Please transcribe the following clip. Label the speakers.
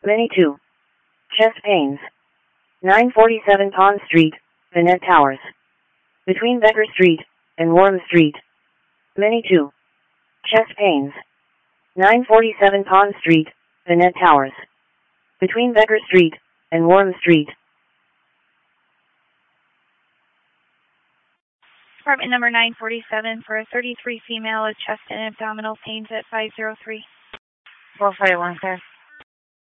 Speaker 1: Many 2. Chest pains. 947 Pond Street, Bennett Towers. Between Becker Street and Warren Street. Many 2. Chest pains. 947 Pond Street, Bennett Towers. Between Becker Street and Warren Street.
Speaker 2: Apartment number 947 for a 33 female with chest and abdominal pains at 503.
Speaker 3: 441, sir.